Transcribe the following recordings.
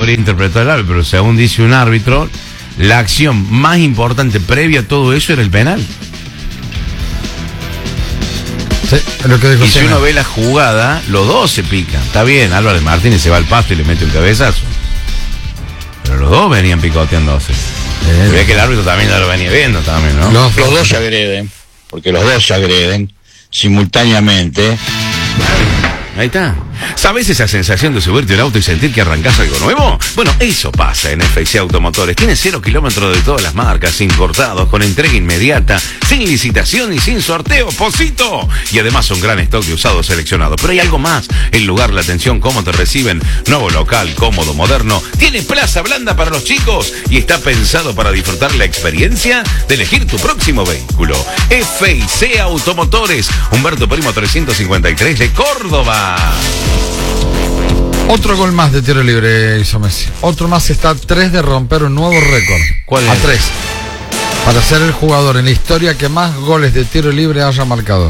habría interpretado el árbitro, pero según dice un árbitro, la acción más importante previa a todo eso era el penal. Sí, es lo que dijo. Y si uno ve la jugada, los dos se pican. Está bien, Álvarez Martínez se va al pasto y le mete un cabezazo. Pero los dos venían picoteándose. Ve que el árbitro también ya lo venía viendo también, ¿no? Los dos se agreden, porque los dos se agreden simultáneamente. Ahí está. ¿Sabes esa sensación de subirte al auto y sentir que arrancás algo nuevo? Bueno, eso pasa en FIC Automotores. Tiene 0 kilómetros de todas las marcas, importados, con entrega inmediata, sin licitación y sin sorteo, ¡posito! Y además un gran stock de usados seleccionados. Pero hay algo más. El lugar, la atención, cómo te reciben. Nuevo local, cómodo, moderno. Tiene plaza blanda para los chicos y está pensado para disfrutar la experiencia de elegir tu próximo vehículo. FIC Automotores, Humberto Primo 353 de Córdoba. Otro gol más de tiro libre hizo Messi. Otro más, está a 3 de romper un nuevo récord. ¿Cuál es? A 3. Para ser el jugador en la historia que más goles de tiro libre haya marcado.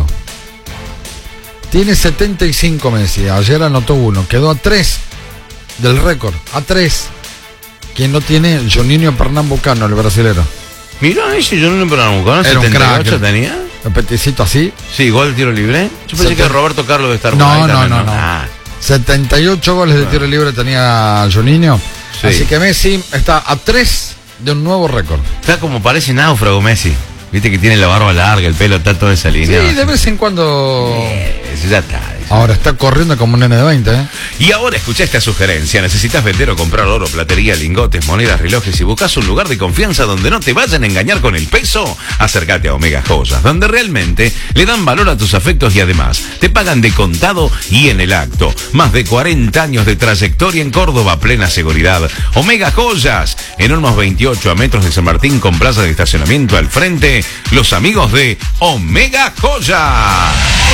Tiene 75 Messi. Ayer anotó uno. Quedó a 3 del récord. A 3. Quien no tiene, Juninho Pernambucano, el brasilero. Mirá, ese Juninho Pernambucano, Era un 78 crack. tenía. El peticito así. Sí, gol de tiro libre. Yo pensé que Roberto Carlos de estar por ahí No. también, Ah. 78 goles de tiro libre tenía Juninho. Sí. Así que Messi está a 3 de un nuevo récord. Está como parece náufrago Messi. Viste que tiene la barba larga, el pelo está todo desalineado. Sí, de vez en cuando. Eso ya está. Ahora está corriendo como un nene de 20, ¿eh? Y ahora escucha esta sugerencia. ¿Necesitas vender o comprar oro, platería, lingotes, monedas, relojes y buscas un lugar de confianza donde no te vayan a engañar con el peso? Acércate a Omega Joyas, donde realmente le dan valor a tus afectos y además te pagan de contado y en el acto. Más de 40 años de trayectoria en Córdoba, plena seguridad. Omega Joyas, en Olmos 28 a metros de San Martín con plaza de estacionamiento al frente. Los amigos de Omega Joyas.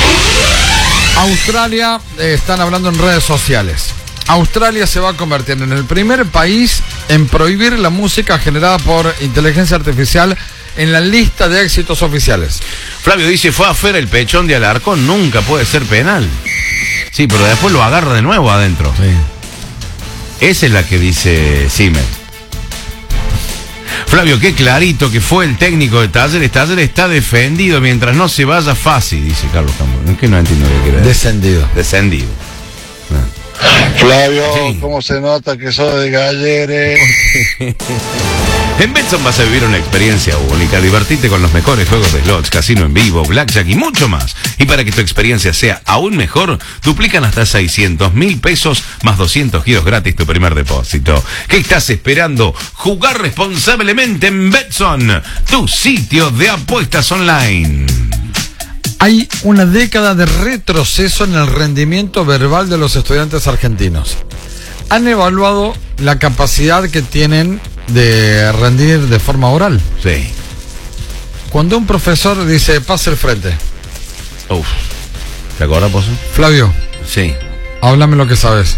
Australia, están hablando en redes sociales. Australia se va a convertir en el primer país en prohibir la música generada por inteligencia artificial en la lista de éxitos oficiales. Flavio dice, fue a Fer el pechón de Alarcón, nunca puede ser penal. Sí, pero después lo agarra de nuevo adentro. Sí. Esa es la que dice Siemens. Flavio, qué clarito que fue el técnico de Talleres. Talleres está defendido mientras no se vaya fácil, dice Carlos Campos. Es que no entiendo qué quiere decir. Descendido. Descendido. Flavio, Sí. ¿cómo se nota que sos de Galleres? En Betson vas a vivir una experiencia única. Divertite con los mejores juegos de slots, casino en vivo, blackjack y mucho más. Y para que tu experiencia sea aún mejor, duplican hasta 600.000 pesos más 200 giros gratis tu primer depósito. ¿Qué estás esperando? Jugar responsablemente en Betson, tu sitio de apuestas online. Hay una década de retroceso en el rendimiento verbal de los estudiantes argentinos. Han evaluado la capacidad que tienen de rendir de forma oral. Sí. Cuando un profesor dice, pase el frente. Uf. ¿Te acuerdas, Pozo? Flavio, Sí. háblame lo que sabes.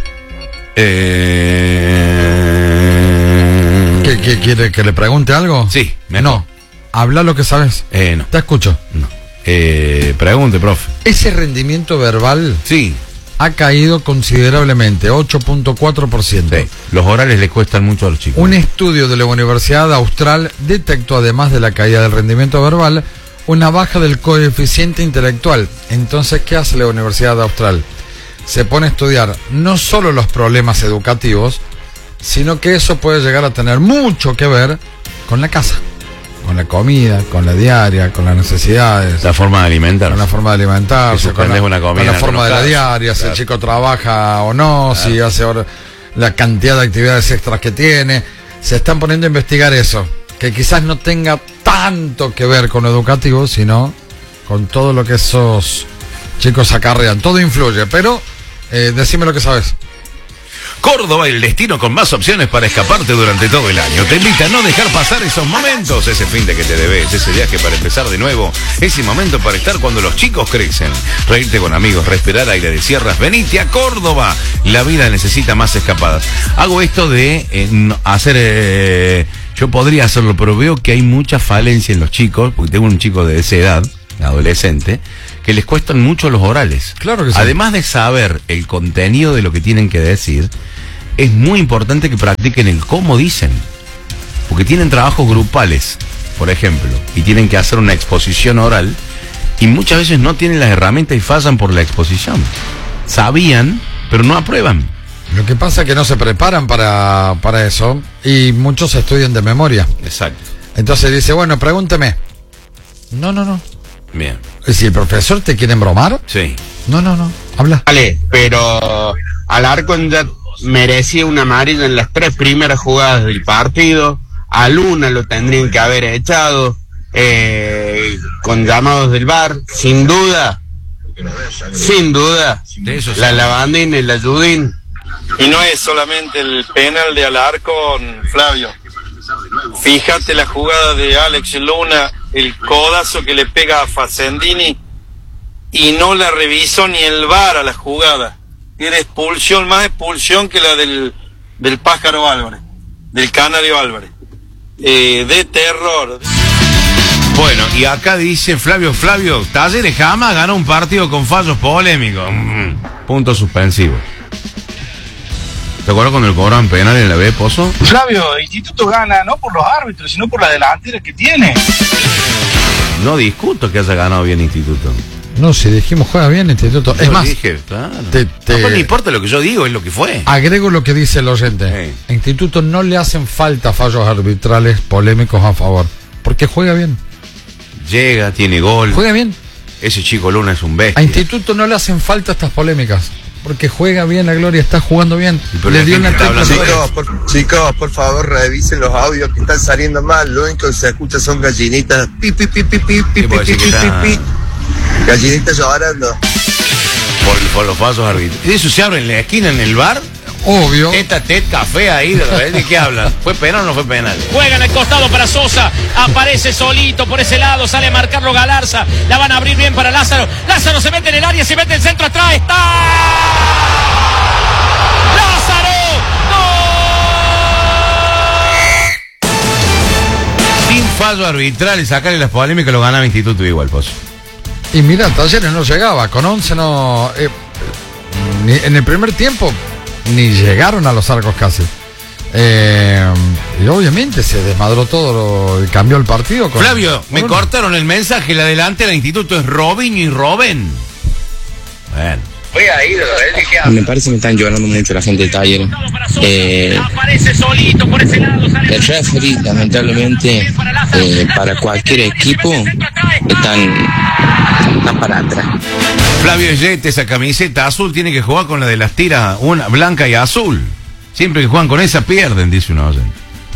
¿Qué quiere que le pregunte algo? Sí, mejor. No, habla lo que sabes. No. Te escucho. No. Pregunte, profe. Ese rendimiento verbal Sí. ha caído considerablemente, 8.4%. Sí. Los orales les cuestan mucho a los chicos. Un estudio de la Universidad Austral detectó, además de la caída del rendimiento verbal, una baja del coeficiente intelectual. Entonces, ¿qué hace la Universidad Austral? Se pone a estudiar no solo los problemas educativos, sino que eso puede llegar a tener mucho que ver con la casa, con la comida, con la diaria, con las necesidades, La forma de alimentar. con la forma de alimentarse, Si suspendés una comida con la en forma de la algunos casos. diaria, si Claro. el chico trabaja o no, si hace la cantidad de actividades extras que tiene. Se están poniendo a investigar eso, que quizás no tenga tanto que ver con lo educativo, sino con todo lo que esos chicos acarrean. Todo influye, pero decime lo que sabes. Córdoba, el destino con más opciones para escaparte durante todo el año. Te invita a no dejar pasar esos momentos, ese fin de que te debes, ese viaje para empezar de nuevo, ese momento para estar cuando los chicos crecen. Reírte con amigos, respirar aire de sierras. Venite a Córdoba. La vida necesita más escapadas. Hago esto de hacer... yo podría hacerlo, pero veo que hay mucha falencia en los chicos, porque tengo un chico de esa edad, adolescente, que les cuestan mucho los orales. Claro que sí. Además de saber el contenido de lo que tienen que decir, es muy importante que practiquen el cómo dicen. Porque tienen trabajos grupales, por ejemplo, y tienen que hacer una exposición oral, y muchas veces no tienen las herramientas y fallan por la exposición. Sabían, pero no aprueban. Lo que pasa es que no se preparan para eso, y muchos estudian de memoria. Exacto. Entonces dice, bueno, pregúnteme. No. Bien. Si el profesor te quiere embromar, Sí. no, habla. Vale, pero Alarcón ya merecía una amarilla en las 3 primeras jugadas del partido. A Luna lo tendrían que haber echado con llamados del VAR, sin duda. De eso sí. La Lavandina y la Judín. Y no es solamente el penal de Alarcón, Flavio. Fíjate la jugada de Alex Luna, el codazo que le pega a Facendini y no la revisó ni el VAR a la jugada. Era expulsión, más expulsión que la del Pájaro Álvarez, del Canario Álvarez. De terror. Bueno, y acá dice Flavio, Talleres jamás ganó un partido con fallos polémicos. Punto suspensivo. ¿Te acuerdas cuando le cobraban penal en la B, Pozo? Flavio, el Instituto gana no por los árbitros, sino por la delantera que tiene. No discuto que haya ganado bien Instituto. No, si dijimos juega bien Instituto. Es más, dije, claro. No importa lo que yo digo, es lo que fue. Agrego lo que dice el oyente. A Instituto no le hacen falta fallos arbitrales polémicos a favor, porque juega bien. Llega, tiene gol. Juega bien. Ese chico Luna es un bestia. A Instituto no le hacen falta estas polémicas, porque juega bien la Gloria, está jugando bien. Le dio una Chicos, por favor, revisen los audios que están saliendo mal. Lo único que se escucha son gallinitas. Pi, pi, pi, pi, pi, pi, pi, pi, pi. Gallinitas llorando. Por los pasos arbitrales. ¿Y eso se abre en la esquina en el bar? Obvio. Tete, café ahí, ¿de qué hablan? ¿Fue penal o no fue penal? Juega en el costado para Sosa, aparece solito por ese lado, sale a marcarlo Galarza, la van a abrir bien para Lázaro. Lázaro se mete en el área, se mete en el centro atrás, está Lázaro. ¡Gol! Sin fallo arbitral y sacarle las polémicas lo ganaba Instituto igual, Pozo. Y mira, Talleres no llegaba, con 11 no... en el primer tiempo ni llegaron a los arcos casi. Y obviamente se desmadró todo y cambió el partido. Flavio, me cortaron el mensaje, la delante del Instituto es Robinho y Robben. Bueno. Me parece que están llorando mucho la gente de Talleres. El referee, lamentablemente, para cualquier equipo, están para atrás. Flavio Yete, esa camiseta azul tiene que jugar con la de las tiras, una blanca y azul. Siempre que juegan con esa pierden, dice un oyente.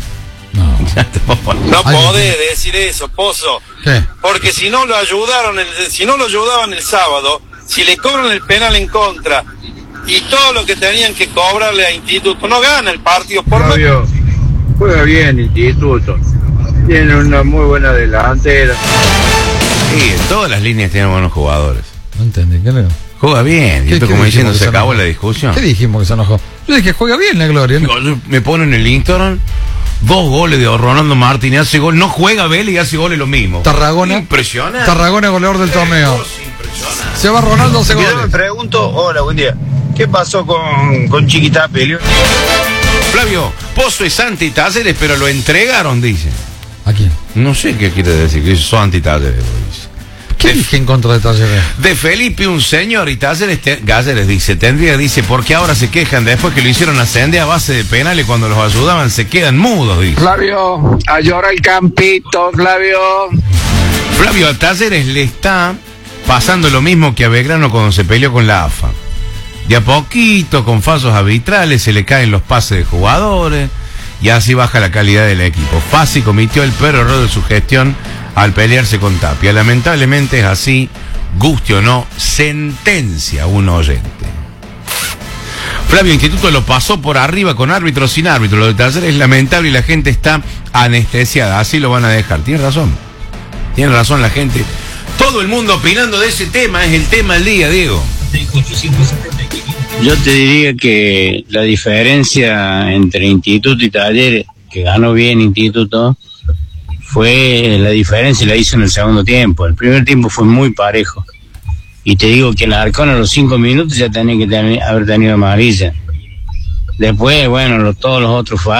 No podés decir eso, Pozo. ¿Qué? Porque si no lo ayudaban el sábado, si le cobran el penal en contra y todo lo que tenían que cobrarle a Instituto, no gana el partido. Flavio, juega bien Instituto. Tiene una muy buena delantera. Sí, en todas las líneas tienen buenos jugadores. No entendí, ¿qué leo? Juega bien. Y esto como diciendo, se acabó la discusión. ¿Qué dijimos que se enojó? Yo dije, juega bien la Gloria, ¿no? Me ponen en el Instagram 2 goles de Ronaldo Martínez, hace gol, no juega Vélez y hace goles lo mismo. Tarragona. Impresionante. Tarragona goleador del torneo. Impresionante. Se va Ronaldo, hace goles. Yo me pregunto, hola, buen día, ¿qué pasó con Chiquitapelio? Flavio, Pozo es anti-Talleres, pero lo entregaron, dice. ¿A quién? No sé qué quiere decir, que son anti-Talleres, dice. ¿Qué dije en contra de Talleres? De Felipe, un señor, y Talleres dice, porque ahora se quejan después que lo hicieron ascender a base de penales cuando los ayudaban, se quedan mudos, dice. Flavio, a llorar el campito, Flavio. Flavio, a Talleres le está pasando lo mismo que a Belgrano cuando se peleó con la AFA. De a poquito, con fallos arbitrales, se le caen los pases de jugadores y así baja la calidad del equipo. Fassi cometió el peor error de su gestión al pelearse con Tapia. Lamentablemente es así, guste o no, sentencia un oyente. Flavio, Instituto lo pasó por arriba con árbitro sin árbitro. Lo de Talleres es lamentable y la gente está anestesiada. Así lo van a dejar. Tiene razón la gente. Todo el mundo opinando de ese tema, es el tema del día, Diego. Yo te diría que la diferencia entre Instituto y Talleres, que ganó bien Instituto, fue la diferencia la hizo en el segundo tiempo. El primer tiempo fue muy parejo. Y te digo que el Alarcón a los 5 minutos ya tenía que haber tenido amarilla. Después, bueno, todos los otros